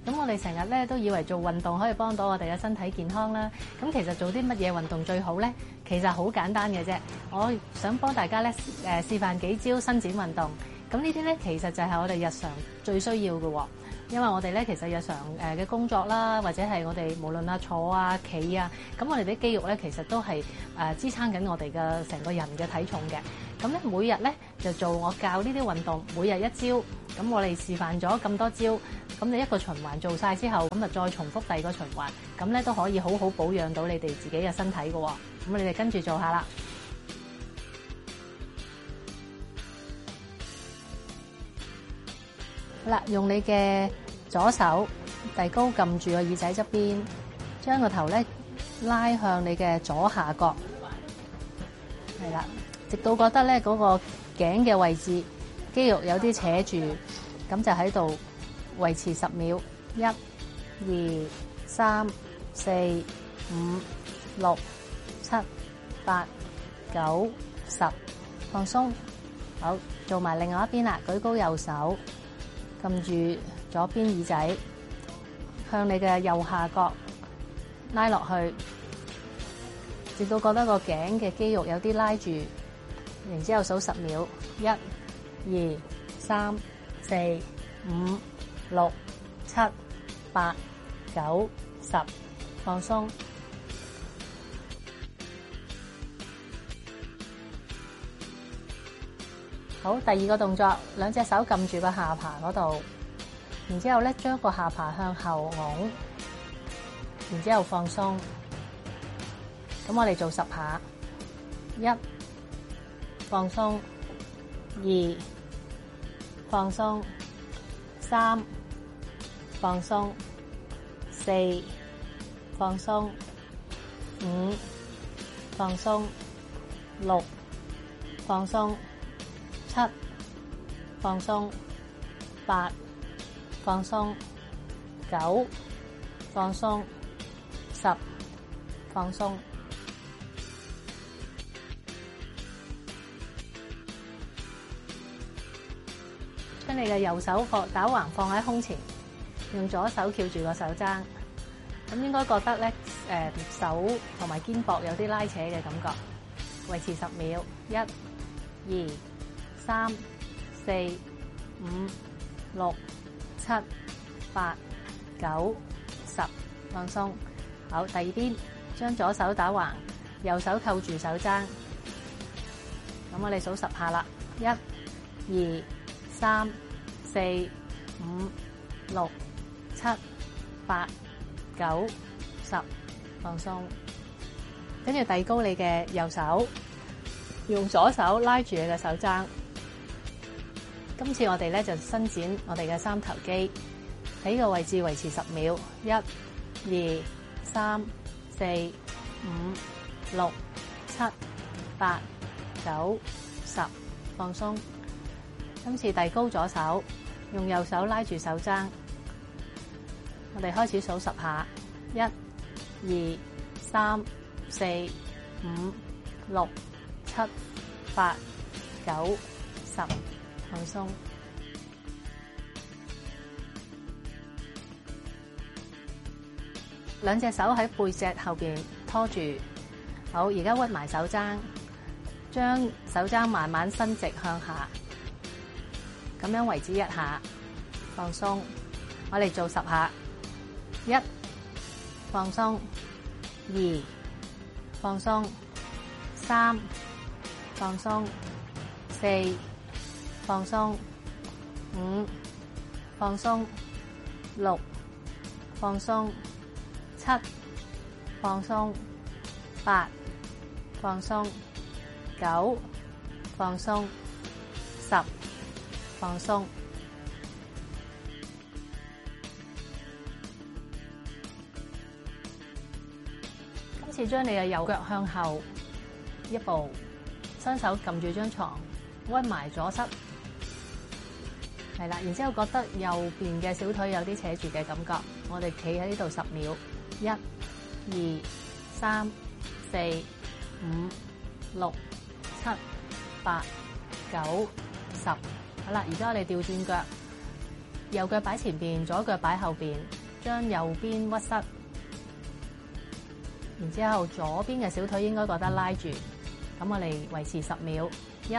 咁我哋成日咧都以為做運動可以幫到我哋嘅身體健康啦。咁其實做啲乜嘢運動最好咧？其實好簡單嘅啫。我想幫大家咧示範幾招伸展運動。咁呢啲咧其實就係我哋日常最需要嘅喎。因為我哋咧其實日常嘅工作啦，或者係我哋無論坐啊、企啊，咁我哋啲肌肉咧其實都係支撐緊我哋嘅成個人嘅體重嘅。咁咧每日咧就做我教呢啲運動，每日一招。咁我哋示範咗咁多招，咁你一個循環做晒之後，咁就再重複第二個循環，咁咧都可以好好保養到你哋自己嘅身體嘅喎。咁你哋跟住做下啦。好啦，用你嘅左手遞高撳住個耳仔側邊，將個頭咧拉向你嘅左下角，係啦，直到覺得咧嗰個頸嘅位置肌肉有啲扯住，咁就喺度維持10秒。1、2、3、4、5、6、7、8、9、10，放鬆。好，做埋另外一邊啦，舉高右手，撳住左邊耳仔，向你嘅右下角拉落去，直到覺得個頸嘅肌肉有啲拉住，然之後數10秒。1、2、3、4、5、6、7、8、9、10，放鬆。好，第二個動作，兩隻手撳住個下巴嗰度，然之後咧將個下巴向後拱，然之後放鬆。咁我哋做10下。1，放鬆。2，放鬆。3，放鬆。4，放鬆。5，放鬆。6，放鬆。7，放鬆。8，放鬆。9，放鬆。10，放鬆。將你嘅右手打橫放喺胸前，用左手翹住個手踭，咁應該覺得咧手同埋肩膊有啲拉扯嘅感覺。維持10秒。1、2、3、4、5、6、7、8、9、10，放鬆。好，第二邊，將左手打橫，右手扣住手踭。咁我哋數10下啦。1、2、3、4、5、6、7、8、9、10，放鬆。跟住遞高你嘅右手，用左手拉住你嘅手踭。今次我哋咧就伸展我哋嘅三頭肌，喺呢個位置維持10秒。1、2、3、4、5、6、7、8、9、10，放鬆。今次遞高左手，用右手拉住手踭。我哋開始數10下。1、2、3、4、5、6、7、8、9、10，放鬆。兩隻手喺背脊後邊拖住。好，而家屈埋手踭，將手踭慢慢伸直向下，咁樣為之1下，放鬆。我哋做10下。1，放鬆。2，放鬆。3，放鬆。4，放鬆。5，放鬆。6，放鬆。7，放鬆。8，放鬆。9，放鬆。10，放鬆。今次將你嘅右腳向後一步，雙手撳住張床，屈埋左膝，係啦。然之後覺得右邊嘅小腿有啲扯住嘅感覺，我哋企喺呢度10秒。1、2、3、4、5、6、7、8、9、10。好啦，而家我哋調轉腳， 右腳擺前邊，左腳擺後邊，將右邊屈膝，然之後左邊嘅小腿應該覺得拉住，咁我哋維持10秒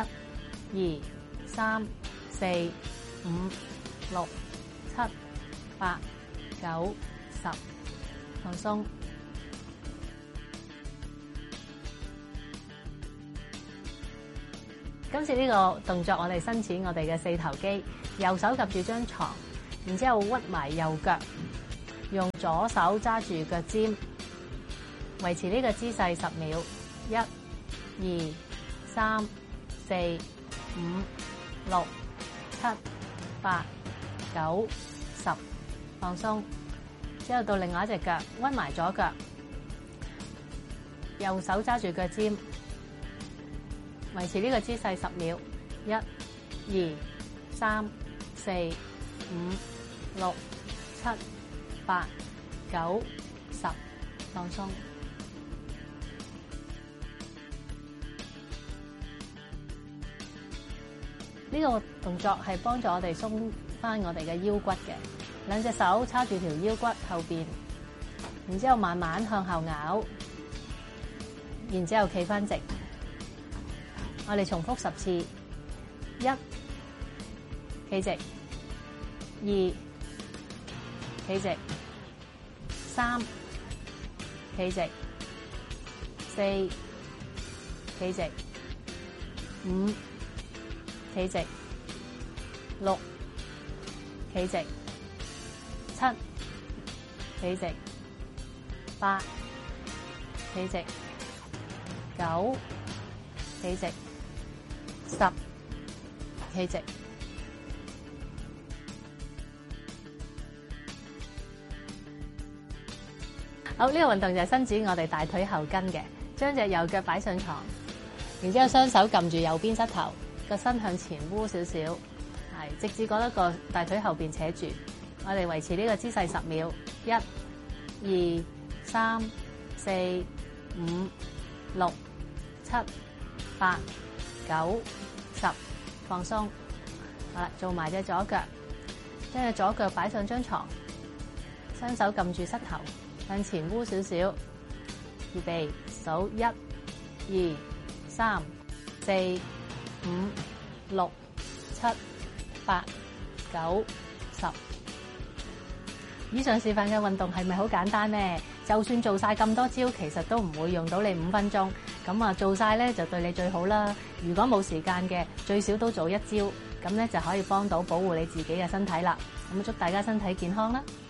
，1、2、3、4、5、6、7、8、9、10，放鬆。今次呢個動作，我哋伸展我哋嘅四頭肌，右手夾住張床，然之後屈埋右腳，用左手揸住腳尖，維持呢個姿勢10秒，1、2、3、4、5、6、7、8、9、10，放鬆。之後到另外一隻腳，屈埋左腳，右手揸住腳尖。維持呢個姿勢10秒，1、2、3、4、5、6、7、8、9、10，放鬆。呢個動作係幫助我哋鬆返我哋嘅腰骨嘅，兩隻手叉住條腰骨後邊，然之後慢慢向後咬，然之後企返直。我哋重複10次，1企直，2企直，3企直，4企直，5企直，6企直，7企直，8企直，9企直，10企直。好，呢個運動就係伸展我哋大腿後筋嘅，將隻右腳擺上床，然之後雙手撳住右邊膝頭，個身向前彎少少，係直至覺得個大腿後邊扯住。我哋維持呢個姿勢10秒，1、2、3、4、5、6、7、8、9、10，放鬆。好啦，做埋隻左腳，將隻左腳擺上張床，雙手撳住膝頭，向前彎少少。預備，數1、2、3、4、5、6、7、8、9、10。以上示範嘅運動係咪好簡單呢？就算做晒咁多招，其實都唔會用到你5分鐘。咁啊，做晒咧就對你最好啦。如果冇時間嘅，最少都做1招，咁咧就可以幫到保護你自己嘅身體啦。咁祝大家身體健康啦！